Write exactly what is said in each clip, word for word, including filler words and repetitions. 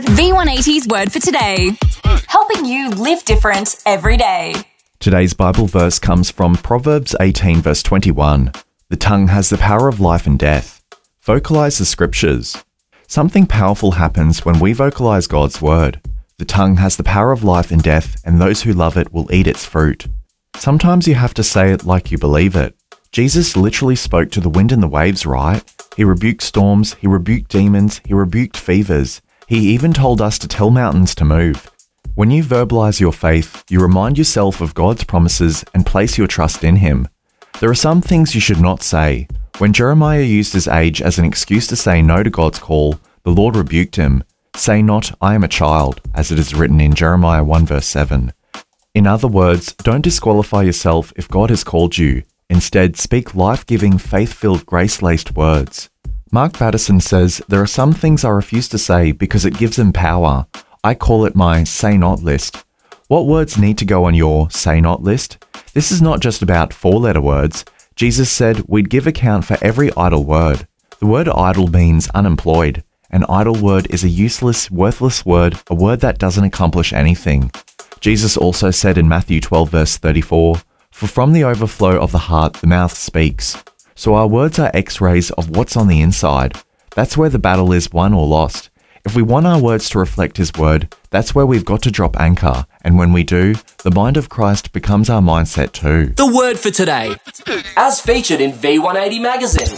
V one eighty's word for today. Helping you live different every day. Today's Bible verse comes from Proverbs eighteen verse twenty-one. The tongue has the power of life and death. Vocalize the scriptures. Something powerful happens when we vocalize God's word. The tongue has the power of life and death, and those who love it will eat its fruit. Sometimes you have to say it like you believe it. Jesus literally spoke to the wind and the waves, right? He rebuked storms, he rebuked demons, he rebuked fevers. He even told us to tell mountains to move. When you verbalize your faith, you remind yourself of God's promises and place your trust in Him. There are some things you should not say. When Jeremiah used his age as an excuse to say no to God's call, the Lord rebuked him. Say not, I am a child, as it is written in Jeremiah one verse seven. In other words, don't disqualify yourself if God has called you. Instead, speak life-giving, faith-filled, grace-laced words. Mark Batterson says, there are some things I refuse to say because it gives them power. I call it my say not list. What words need to go on your say not list? This is not just about four-letter words. Jesus said we'd give account for every idle word. The word idle means unemployed. An idle word is a useless, worthless word, a word that doesn't accomplish anything. Jesus also said in Matthew twelve verse thirty-four, for from the overflow of the heart the mouth speaks. So our words are x-rays of what's on the inside. That's where the battle is won or lost. If we want our words to reflect His word, that's where we've got to drop anchor. And when we do, the mind of Christ becomes our mindset too. The word for today, as featured in V one eighty magazine.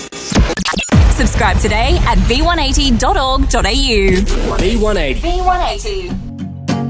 Subscribe today at v one eighty dot org dot a u. V one eighty. V one eighty.